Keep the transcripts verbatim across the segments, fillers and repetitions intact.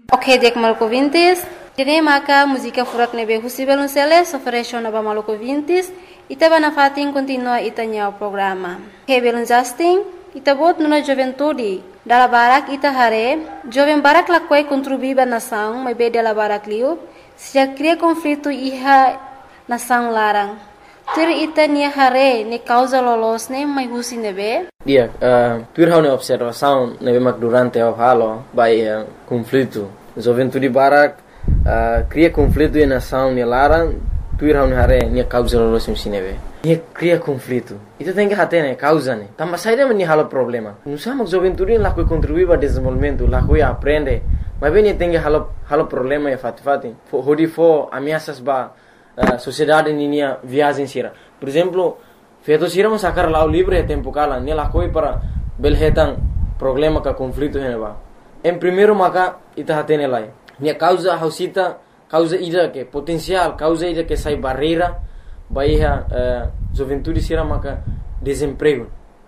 Ok, dek maluco vintis. Dine maka música furak nebe husibel nusele soferation aba maluco vintis. Ita bana fatin continua itanya o programa. Hebelun Justin, ita bot nuna juventude. Dala barak ita hare, jovem barak lakwai contribuiba nação, mas be dala barak liu. Se já cria conflito iha nação larang. Tur ita nia hare ne causa lolos ne mai husi nebe. Dia, uh, tur hau ne observação nebe mak durante o halo by uh, conflito. Juventude barak uh, cria conflito e nação ne larang. Tur hau ne hare nia causa lolos nebe. Nia cria conflito. Ita tem que hate ne causa ne. Tamba saída me ni halo problema. Nusa mak juventude la que contribui para desenvolvimento, la que aprende. Mas bem tem que halo halo problema e fati fati. Hodi fo ameaças ba Uh, sociedade ninia viagem sira. Por exemplo, feito sira mas sacar lá o livro é tempo cala, ne la coi para belhetan problema ka conflito heneba. Em primeiro maka ita hatene lá. Ne causa hausita, causa ida que potencial, causa ida que sai barreira, baia uh, juventude sira maka desemprego.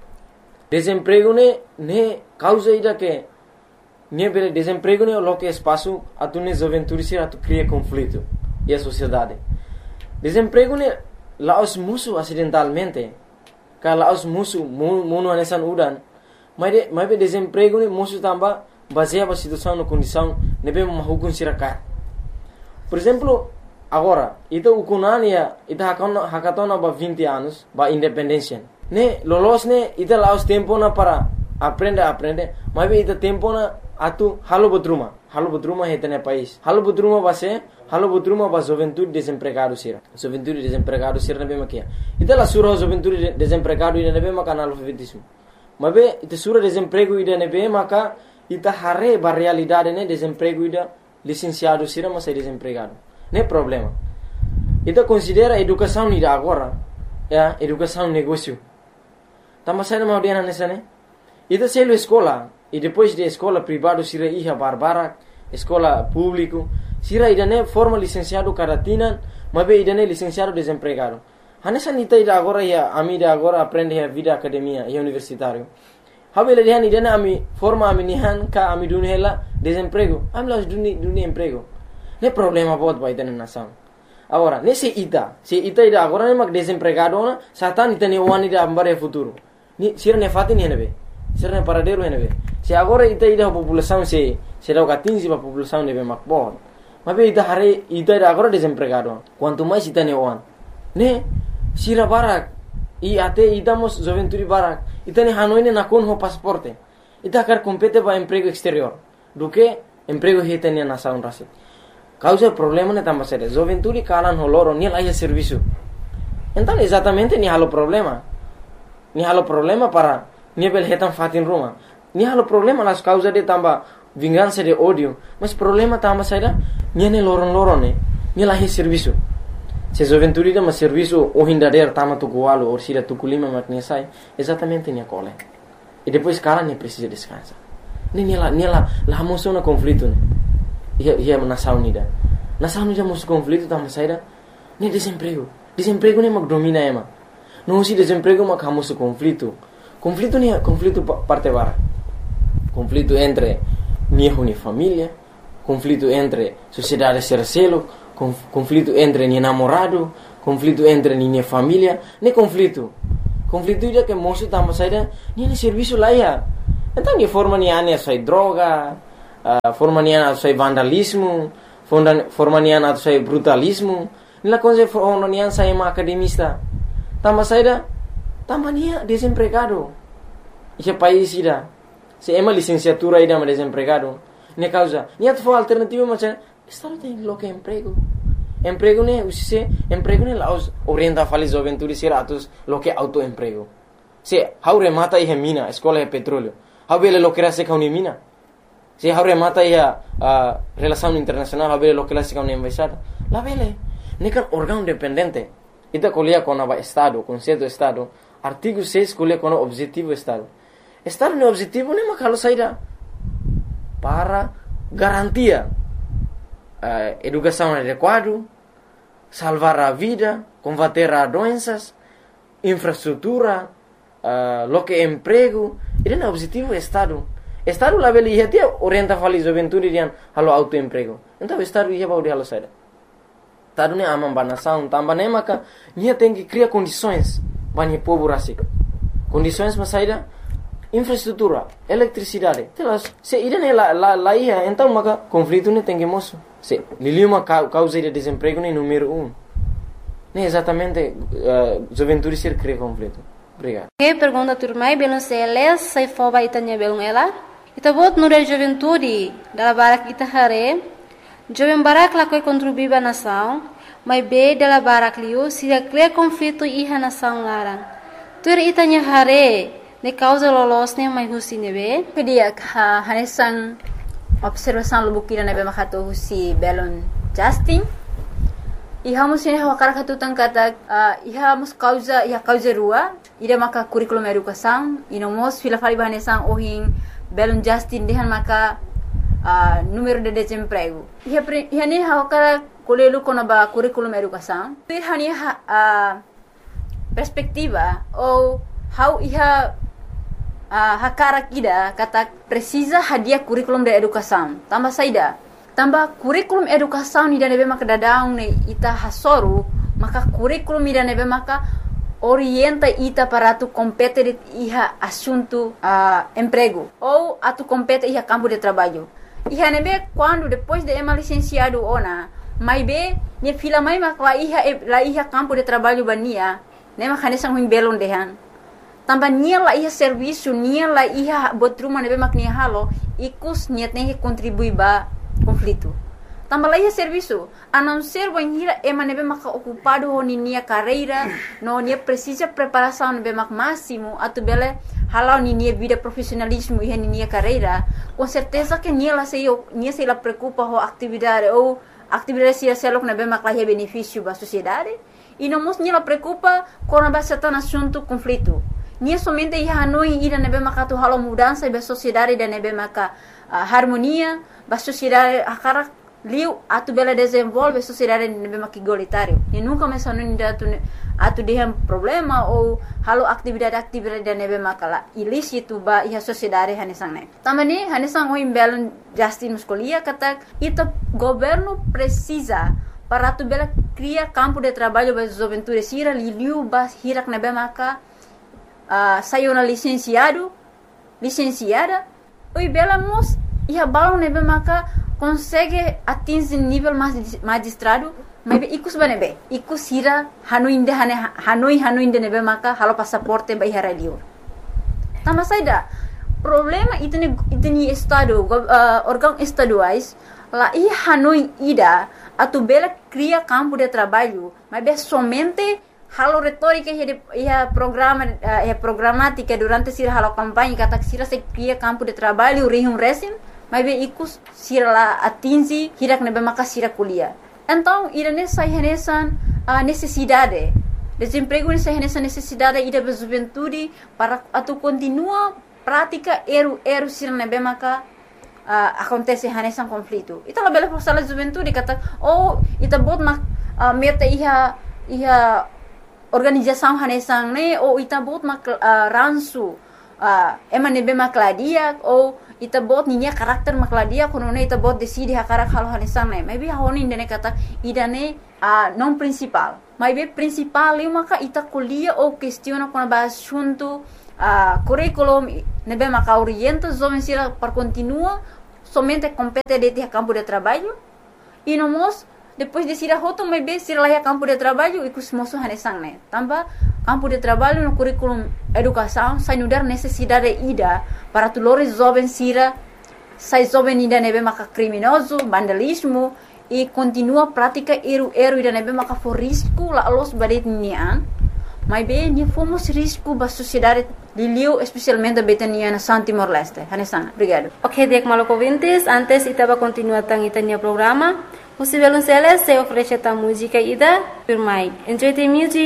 Desemprego ne ne causa ida que ne bele desemprego ne lo que espaço atune juventude sira tu cria conflito e a sociedade. Desemprego ne laos musuh acidentalmente. Ka laos musuh muno anesan udan. Mas de, mas be desemprego ne musuh tamba baseado a situação no condição nebe mahukun siraka. Por exemplo, agora, ita ukunania ita hakona hakatona ba vinte anos ba independência. Ne lolos ne ita laos tempo na para aprende aprende, mas be ita tempo na atu halo bodruma. Halo bodruma hetene país. Halo bodruma base Halo bodruma ba juventude desempregado sira. Juventude desempregado sira nebe makia. Ita la sura juventude desempregado ida nebe maka analfabetismo. Mabe ita sura desemprego ida nebe maka ita hare ba realidade ne desemprego ida licenciado sira mas é desempregado. Ne problema. Ita considera educação ida agora, ya, educação negócio. Tama sai na audiana nessa ne. Ita selo escola e depois de escola privado sira iha barbara, escola público sira idane forma licenciado caratina, mas be idane licenciado desempregado. Hanessa nita ida agora ya ami ida agora aprende a vida academia e universitário. Habele dihan idane ami forma ami nihan ka ami dunhela desemprego. Ami las duni duni emprego. Ne problema bot ba idane nação. Agora, nesse ita, se ita ida agora ne mak desempregado na, satan ita ne wani ida ambare futuro. Ni sira ne fati ni henebe. Sira ne paradero henebe. Se agora ita ida população se se dá quinze ba população nebe mak bot. Mas be ita hare ita ida agora desempregado. Quanto mais ita ne wan. Ne sira barak i ate ita mos juventude barak. Ita ne hanoi ne nakon ho pasaporte. Ita kar compete ba emprego exterior. Do que emprego hita ne nação rasi. Causa problema ne tamba sere. Juventude kalan ho loro ni laia serviço. Então exatamente ni halo problema. Ni halo problema para ni bel hetan fatin ruma. Ni halo problema las causa de tamba vingança de ódio, mas problema tamba saída niane loron-loron ne, ni lahi serviço. Se juventude dá serviço o hindader tama tu gualo ou sira tu kulima makne sai, exatamente nia cole. E depois cara ne precisa descansar. Ne ni la ni la la moção na conflito ne. Ia ia nação unida. Nação unida moção conflito tamba saída ne desemprego. Desemprego ne mak domina ema. Não se desemprego mak hamoso conflito. Conflito ne conflito parte bara. Conflito entre niho ni família, conflito entre sociedade sercelo, conf, conflito entre ni namorado, conflito entre ni família, ne conflito. Conflito ida que moço tamo saída, ni ne serviço lá ya. Então ni forma ni ane sai droga, uh, forma ni ane sai vandalismo, forma ni ane sai brutalismo, ni la coisa forma ni ane sai ma academista. Tamo saída, tamo ni desempregado. Esse país ida se ema licenciatura ida ma desempregado, ne causa, ni at fo alternativa ma c'è, stalo tem lo che emprego. Emprego ne usise, emprego ne laos orienta fali juventude siratus lo che autoemprego. Se haure mata i mina, escola e petróleo. Habele lo che rase kauni mina. Se haure mata i uh, relação internacional, habele lo che rase kauni embaixada. La vele, ne kan órgão dependente. Ita colia con ava estado, conceito estado. Artigo seis colia con objetivo estado. Estado no objetivo ne makalo saída para garantia uh, educação adequada, salvar a vida, combater a doenças, infraestrutura, uh, lo que emprego. Esse é o objetivo do Estado. Estado lá beli ia dia orienta fali juventude dian halo autoemprego. Então estado ia baudi halo saída. Estado ne amam banação, tambah ne maka ia tem que criar condições bani povo rasik. Condições mas saída infraestrutura, eletricidade. Telas, se ida ne la la la ia, então maka conflito ne tem que moço. Se lili uma causa de desemprego ne número um. Ne exatamente uh, juventude ser cria conflito. Obrigado. Que pergunta turmai belum seles sai foba itanya belum ela. Ita bot nura juventude dala barak ita hare. Jovem barak la koi contribui ba nação, mas be dala barak liu sida cria conflito iha nação larang. Tur itanya hare ne causa lolos ne mai husi nebe. Kedia ha hanesan observação lubukira nebe makato husi belon Justin. Iha mus ini hawakara katutang kata uh, iha mus causa iha causa rua ida maka curriculum educação ino mos fila fali bahanesan ohin belon Justin dehan maka uh, número de desemprego iha pre, iha ni hawakara kolelu kono ba curriculum educação iha ni ha, uh, perspectiva ou how iha uh, hakara kida kata precisa hadiah curriculum de educação tambah saida tambah kurikulum educação ida nebe maka dadaung ne ita hasoru maka kurikulum ida nebe maka orienta ita para tu compete iha assunto uh, emprego ou atu compete iha campo de trabalho iha nebe quando depois de ema licenciado ona mai be ne fila mai maka iha la iha campo de trabalho bania ne maka nesang huing belon dehan tambah nia la iha serviço nia la iha botruma nebe mak nia halo ikus niat ne contribui ba conflito. Tambah lagi serviço, a não ser banhira ema nebe maka ocupado ho ni nia carreira, no nia precisa preparação nebe mak máximo, atu bele halau ni nia vida profissionalismo e ni nia carreira, com certeza que nia la sei nia sei la preocupa ho atividade ou atividade se selok nebe mak la benefício ba sociedade, e não mos nia la preocupa com a certain assunto conflito. Nia somente ia hanoi ida nebe maka tu halau mudança ba sociedade da nebe maka uh, harmonia ba sociedade akara liu atu bela desenvolve sociedade nebe maka igualitário e nunca mais hanoi atu atu dehem problema ou halau atividade atividade da nebe maka la ilícito ba ia sociedade hanesang ne tamani hanesang o imbelon Justin muscolia kata ita governo precisa para tu bela cria campo de trabalho ba juventude sira liu ba hirak nebe maka Uh, saiu na licenciado, licenciada, oi bela mos ia balão nebe maka consegue atingir nível magistrado, mas be ikus ba nebe, ikus hira hanoi inde hane hanoi hanoi inde nebe maka halo passaporte ba ihara liur. Tambah saida problema itu ni itu ni estado uh, órgão estaduais lá i hanoi ida atu bela cria campo de trabalho, mas be somente halo retórica ia programa ia programática durante sira halo campanha kata sira se cria campo de trabalho rihum resim mas be ikus sira la atingi hirak nebe maka sira kuliah então ira nessa renesan a necessidade desemprego nessa renesan necessidade ida be juventude para atu continua prática eru eru sira nebe maka uh, acontece renesan conflito ita la bela forsala juventude kata oh ita bot mak uh, meta iha iha organização hanesang ne ou ita bot mak uh, ransu uh, ema nebe makladia ou ita bot ninya karakter makladia kono ne ita bot decide hakarak halo hanesang ne maybe honi ne kata idane uh, non principal maybe principal eu maka ita kuliah ou questiona kono ba assunto uh, curriculum nebe maka orienta jovem sira para continua somente compete de campo de trabalho e no mos depois de sira hoto mai be sira lá campo de trabalho e kus moço hanesang ne tambah campo de trabalho no curriculum educação sai nudar necessidade ida para tulores jovem sira sai jovem ida nebe maka criminoso vandalismo e continua prática eru eru ida nebe maka for risco la los badet nian mai be ni fomos risco ba sociedade liliu especialmente betania na San Timor Leste hanesang obrigado. Ok, dek maloko vintes antes itaba continua tang itania programa. Possivelmente se oferece a música ida, firmai. Enjoy the music.